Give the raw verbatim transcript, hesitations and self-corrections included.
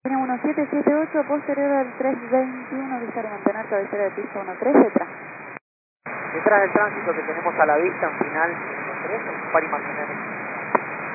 Tiene uno siete siete ocho, posterior al tres veintiuno, vista de mantener cabecera de pista uno tres detrás. Detrás del tránsito que tenemos a la vista, en final uno tres, un par imaginarios.